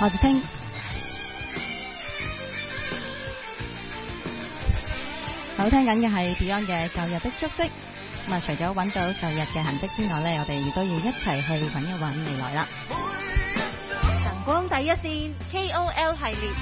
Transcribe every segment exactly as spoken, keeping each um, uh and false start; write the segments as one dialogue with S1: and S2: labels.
S1: 我哋聽。好，聽緊嘅係 Beyond 嘅舊日的足跡。咁啊，除咗揾到舊日嘅痕跡之外咧，我哋亦都要一齊去揾一揾未來啦。
S2: 晨光第一線 K O L 系列。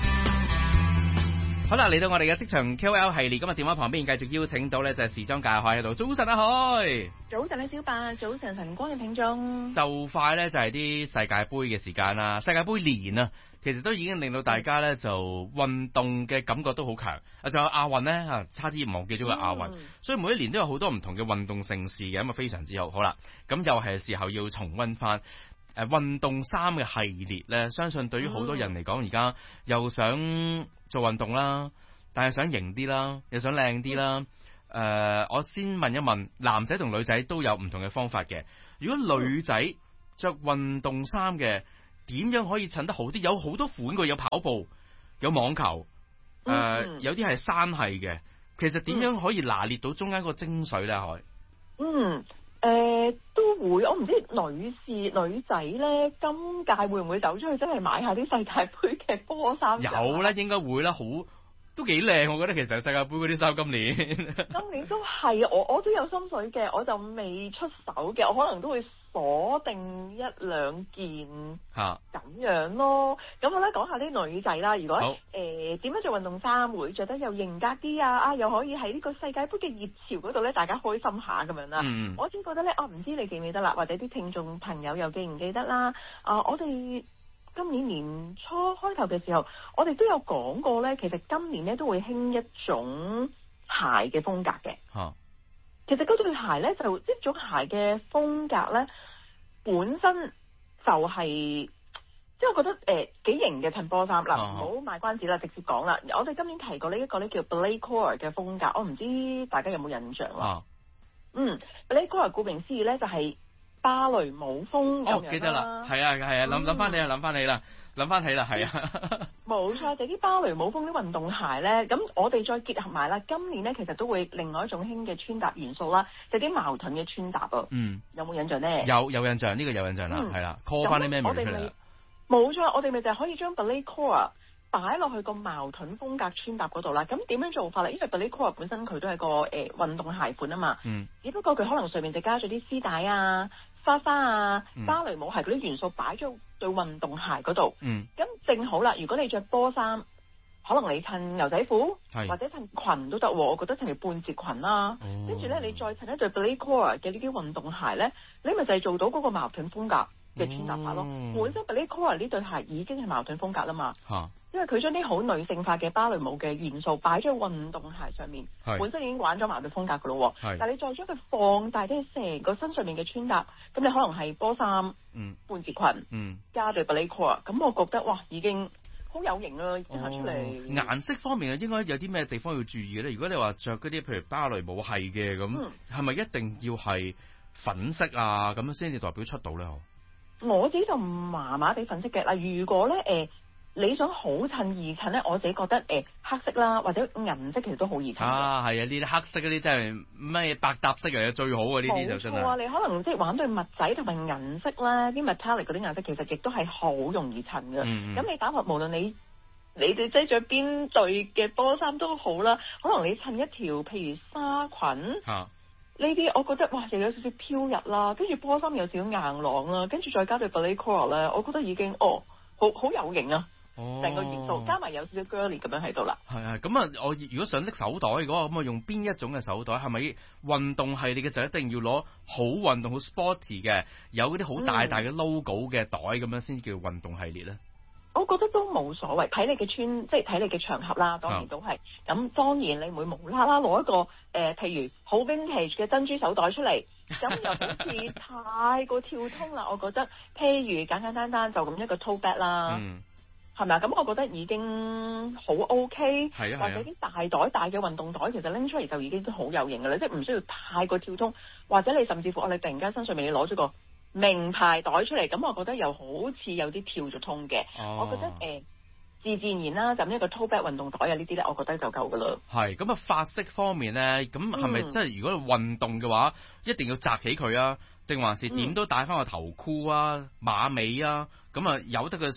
S3: 好啦，嚟到我哋嘅職場 K O L 系列，今日電話旁邊繼續邀請到咧就係時裝界海喺度。早晨啊，海！
S4: 早晨啊，小白！早晨，晨光嘅聽眾。
S3: 就快咧就係啲世界盃嘅時間啦，世界盃年啊，其實都已經令到大家咧就運動嘅感覺都好強。啊，仲有亞運咧嚇，差啲忘記咗個亞運，嗯、所以每一年都有好多唔同嘅運動盛事嘅，咁啊非常之好。好啦，咁又係時候要重溫翻。誒運動衫嘅系列咧，相信對於好多人嚟講，而家又想做運動啦，但係想型啲啦，又想靚啲啦。誒、呃，我先問一問，男仔同女仔都有唔同嘅方法嘅。如果女仔着運動衫嘅，點樣可以襯得好啲？有好多款嘅，有跑步，有網球，誒、呃嗯、有啲係山系嘅。其實點樣可以拿捏到中間個精髓咧？海？
S4: 嗯。誒、呃、都會，我唔知女士女仔咧，今屆會唔會走出去真係買下啲世界盃嘅波衫？
S3: 有啦，應該會啦，好都幾靚，我覺得其實世界盃嗰啲衫今年
S4: 今年都係，我我都有心水嘅，我就未出手嘅，我可能都會鎖定一兩件嚇咁樣咯。咁我咧講下啲女仔啦，如果誒點樣做運動衫會着得又型格啲啊，啊又可以喺呢個世界盃嘅熱潮嗰度咧，大家開心下咁樣啦。嗯、我只覺得咧，啊唔知你記唔記得啦，或者啲聽眾朋友又記唔記得啦？啊，我哋今年年初開頭嘅時候，我哋都有講過咧，其實今年咧都會興一種鞋嘅風格嘅。啊其實嗰對鞋咧，就一種鞋嘅風格咧，本身就係、是，即係我覺得誒幾型嘅襯波衫啦。唔好賣關子啦，直接講啦。我哋今年提過呢一個咧叫 Ballet Core 嘅風格，我唔知大家有冇印象啦。啊、嗯 Ballet Core 顧名思義咧就係、是、芭蕾舞風咁樣啦。哦，記得啦，係啊係啊，諗諗翻你啊，諗翻你啦。諗翻起啦，係啊，冇錯，就啲芭蕾舞風啲運動鞋咧，咁我哋再結合埋啦，今年咧其實都會另外一種興嘅穿搭元素啦，就啲、是、矛盾嘅穿搭啊。嗯，有冇印象咧？有有印象，呢、這個有印象啦，係啦 call 翻啲咩名出嚟？冇錯，我哋咪就係可以將 Ballet Core 擺落去個矛盾風格穿搭嗰度啦。咁點樣做法咧？因為 Ballet Core 本身佢都係個誒、呃、運動鞋款啊嘛。嗯。只不過佢可能上面就加咗啲絲帶啊、花花啊、芭蕾舞鞋嗰啲元素擺咗對運動鞋嗰度。嗯。咁正好啦，如果你着波衫，可能你襯牛仔褲，或者襯裙都得喎。我覺得襯條半截裙啦。跟住咧，你再襯一對 Ballet Core 嘅呢啲運動鞋咧，你咪就係做到嗰個矛盾風格嘅穿搭法咯。哦、本身 Ballet Core 呢對鞋已經係矛盾風格啦嘛。啊、因為佢將啲好女性化嘅芭蕾舞嘅元素擺咗喺運動鞋上面，是本身已經玩咗矛盾風格噶咯。是但係你再將佢放大啲成個身上面嘅穿搭，咁你可能係波衫、嗯、半截裙，嗯、加對 Ballet Core，咁我覺得哇，已經好有型啦，行出嚟。顏色方面啊，應該有啲咩地方要注意嘅咧？如果你話着嗰啲譬如芭蕾舞系嘅咁，係咪、嗯、一定要係粉色啊咁樣先至代表出到咧？我自己就麻麻地粉色嘅嗱，如果咧誒、呃、你想好襯易襯咧，我自己覺得誒、呃、黑色啦或者銀色其實都好易襯
S3: 啊，係啊，呢啲黑色嗰啲真係咩百搭色嚟嘅最好啊，呢啲就真係。冇錯啊，
S4: 你可能即係玩對襪仔同埋銀色啦，啲 metallic 嗰啲顏色其實亦都係好容易襯嘅。咁、嗯嗯、你打落無論你你哋擠咗邊對嘅波衫都好啦，可能你襯一條譬如紗裙。啊呢啲我覺得哇，又有少少飄逸啦，跟住波衫有少少硬朗啦，跟住再加對 Ballet Core 咧，我覺得已經哦，好好有型啊！成、哦、個元素加埋有少少 girly 咁樣喺度啦。
S3: 係啊，咁啊，我如果想拎手袋嘅話，咁啊用邊一種嘅手袋？係咪運動系列嘅就一定要攞好運動好 sporty 嘅，有嗰啲好大大嘅 logo 嘅袋咁樣先叫運動系列咧？
S4: 我覺得都冇所謂，睇你嘅穿，即係睇你嘅場合啦。當然都係。咁、oh. 當然你唔會無啦啦攞一個誒、呃，譬如好 vintage 嘅珍珠手袋出嚟，咁又好似太過跳通啦。我覺得，譬如簡簡單單就咁一個 tote bag 啦，係咪啊？咁我覺得已經好 OK。係啊。或者啲大袋大嘅運動袋，其實拎出嚟就已經都好有型㗎啦，即係唔需要太過跳通，或者你甚至乎我哋突然間身上面你攞咗個名牌袋出嚟，咁我覺得又好似有啲跳咗通嘅。哦、我覺得誒、呃、自自然啦，就咁一個 tote bag 運動袋啊呢啲咧，我覺得就夠噶啦。係咁啊，髮色方面咧，咁係咪即係如果運動嘅話，一定要紮起佢啊？定還是點都戴翻個頭箍啊、馬尾啊？咁啊，由得佢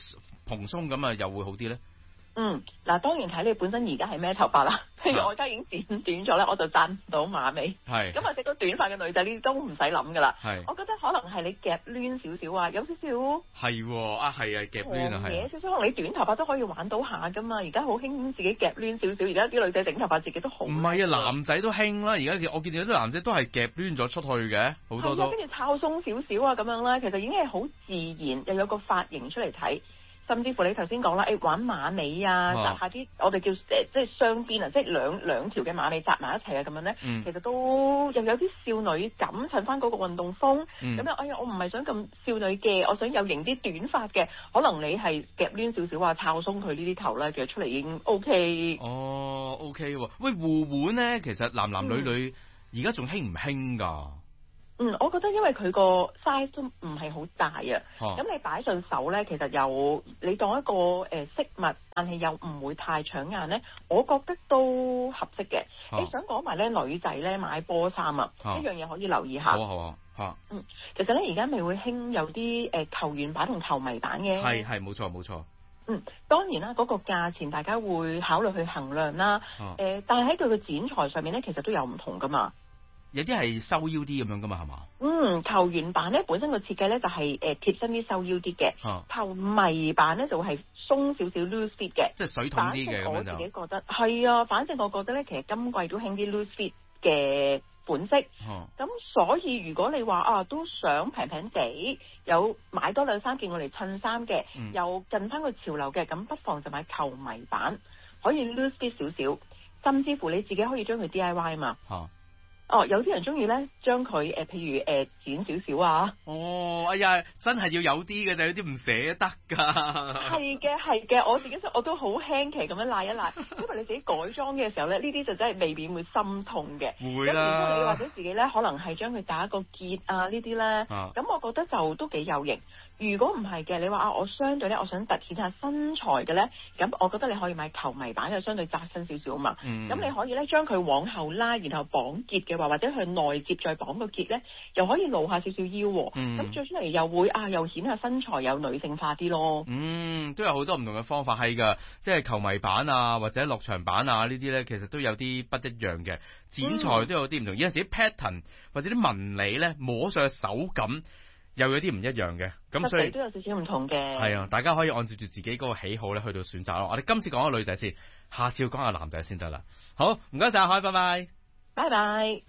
S3: 蓬鬆咁啊，又會好啲咧？
S4: 嗯，嗱，當然睇你本身而家係咩頭髮啦。譬如我而家已經剪短咗咧，我就紮唔到馬尾。係。咁或者個短髮嘅女仔呢啲都唔使諗噶啦。係。我覺得可能係你夾攣少少啊，有少少。係喎，啊係啊，夾攣啊係。嘢少少，可能你短頭髮都可以玩到下噶嘛。而家好興自己夾攣少少，而家啲女仔整頭髮自己都好。唔係啊，男仔都興啦。而家我見到啲男仔都係夾攣咗出去嘅，好多都。跟住抄鬆少少啊，咁樣啦，其實已經係好自然，又有個髮型出嚟睇。甚至乎你頭先講啦，誒玩馬尾啊，紮、啊、下啲我哋叫誒即係雙邊啊，即係兩兩條嘅馬尾紮埋一齊啊，咁樣咧、嗯，其實都又有啲少女感，襯翻嗰個運動風。咁、嗯、樣，哎呀，我唔係想咁少女嘅，我想有型啲短髮嘅，可能你係夾攣少少啊，抄鬆佢呢啲頭咧，其實出嚟已經 O K。哦 ，O K 喎，喂，護腕咧，其實男男女女而家仲興唔興㗎？嗯，我覺得因為佢個 size 都唔係好大啊，咁、啊、你擺上手咧，其實又你當一個誒、呃、飾物，但係又唔會太搶眼咧，我覺得都合適嘅、啊。你想講埋咧女仔咧買波衫啊，一樣嘢可以留意下。好啊好啊，嚇。嗯，其實咧而家咪會興有啲誒、呃、球員版同球迷版嘅。係係冇錯冇錯。嗯，當然啦，嗰、那個價錢大家會考慮去衡量啦。誒、啊呃，但係喺佢嘅剪裁上面咧，其實都有唔同噶嘛。有啲係收腰啲咁樣噶嘛，係嘛？嗯，球員版咧本身個設計咧就係誒貼身啲收腰啲嘅，球迷版咧就係鬆少少 loose fit 嘅，即係水桶啲嘅咁樣就。我自己覺得係啊，反正我覺得咧，其實今季都興啲 loose fit 嘅款式。咁、啊、所以如果你話啊都想平平地有買多兩三件我嚟襯衫嘅，又近翻個潮流嘅，咁不妨就買球迷版，可以 loose fit 少少，甚至乎你自己可以將佢 D I Y 嘛。啊哦，有啲人中意咧，將佢誒，譬如誒、呃、剪少少啊。哦，哎呀，真係要有啲嘅，就有啲唔捨得噶。係嘅，係嘅，我自己我都好輕奇咁樣賴一賴，因為你自己改裝嘅時候咧，呢啲就真係未免會心痛嘅。會啦。咁你或者自己咧，可能係將佢打一個結啊，呢啲咧，咁、啊、我覺得就都幾有型。如果唔係嘅，你話啊，我相對咧，我想突顯下身材嘅咧，咁我覺得你可以買球迷版嘅，相對窄身少少啊嘛。咁、嗯、你可以咧將佢往後拉，然後綁結嘅話，或者向內接再綁個結咧，又可以露下少少腰。咁、嗯、着出嚟又會啊，又顯下身材，又女性化啲咯。嗯，都有好多唔同嘅方法係㗎，即係球迷版啊，或者落場版啊呢啲咧，其實都有啲不一樣嘅剪裁都有啲唔同。有陣時啲 pattern 或者啲紋理咧，摸上去手感又有啲唔一樣嘅，咁所以都有少少唔同嘅。係啊，大家可以按照住自己嗰個喜好咧去到選擇咯。我哋今次講個女仔先，下次要講下男仔先得啦。好，唔該晒阿海，拜拜，拜拜。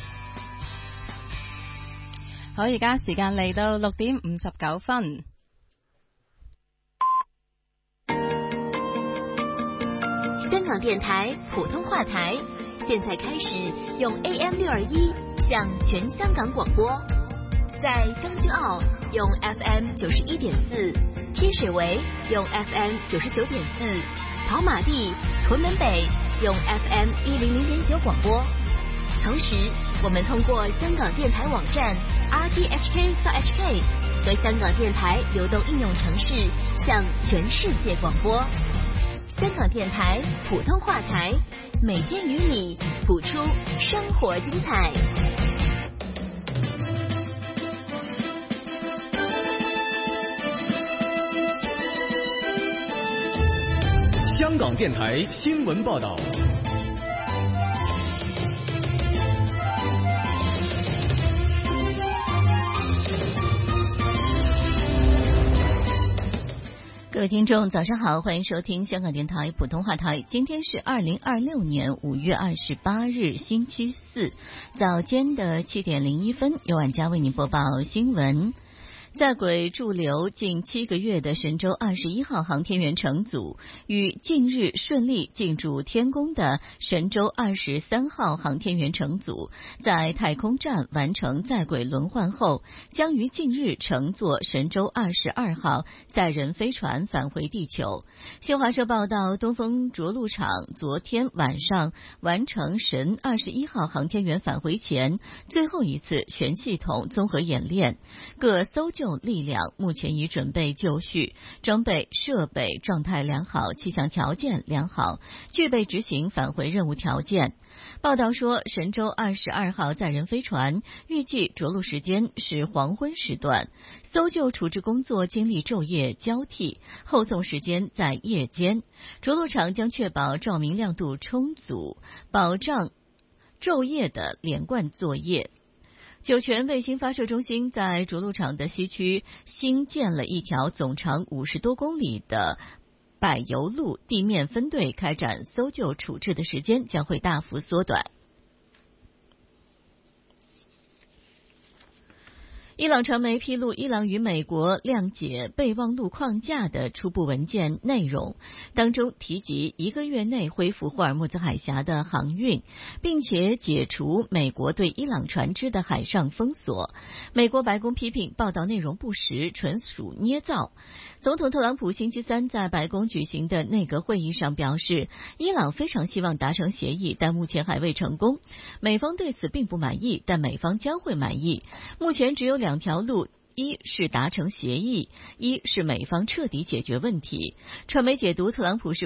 S1: 好，而家時間嚟到六點五十九分。
S2: 香港電台普通話台，現在開始用 A M 六二一向全香港廣播。在將軍澳用 F M 九十一點四，天水圍用 F M 九十九點四，跑馬地、屯門北用 F M 一零零點九廣播。同時，我們通過香港電台網站 R T H K 到 H K 和香港電台流動應用程式向全世界廣播。香港電台普通話台，每天與你譜出生活精彩。
S5: 香港電台新聞報道。
S6: 各位聽眾早上好，歡迎收聽香港電台普通話台。今天是二零二六年五月二十八日星期四早間的七點零一分，由婉佳為您播報新聞。在軌駐留近七個月的神舟二十一號航天員乘組與近日順利進駐天宮的神舟二十三號航天員乘組，在太空站完成在軌輪換後，將於近日乘坐神舟二十二號載人飛船返回地球。新華社報道，東風着陸場昨天晚上完成神二十一號航天員返回前最後一次全系統綜合演練，各搜救救力量，目前已准备就绪，装备设备状态良好，气象条件良好，具备执行返回任务条件。报道说，神舟二十二号载人飞船预计着陆时间是黄昏时段，搜救处置工作经历昼夜交替，后送时间在夜间。着陆场将确保照明亮度充足，保障昼夜的连贯作业。酒泉卫星发射中心在着陆场的西区新建了一条总长五十多公里的柏油路，地面分队开展搜救处置的时间将会大幅缩短。伊朗传媒披露，伊朗与美国谅解备忘录框架的初步文件内容，当中提及一个月内恢复霍尔木兹海峡的航运，并且解除美国对伊朗船只的海上封锁。美国白宫批评报道内容不实，纯属捏造。总统特朗普星期三在白宫举行的内阁会议上表示，伊朗非常希望达成协议，但目前还未成功。美方对此并不满意，但美方将会满意。目前只有两条路，一是达成协议，一是美方彻底解决问题。传媒解读特朗普是